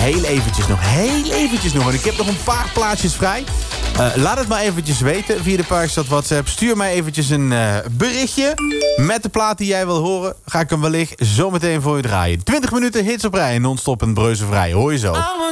Heel eventjes nog. Want ik heb nog een paar plaatsjes vrij. Laat het maar eventjes weten via de Parkstad WhatsApp. Stuur mij eventjes een berichtje met de plaat die jij wil horen. Ga ik hem wellicht zometeen voor je draaien. 20 minuten hits op rij, non-stop en breuzenvrij. Hoor je zo.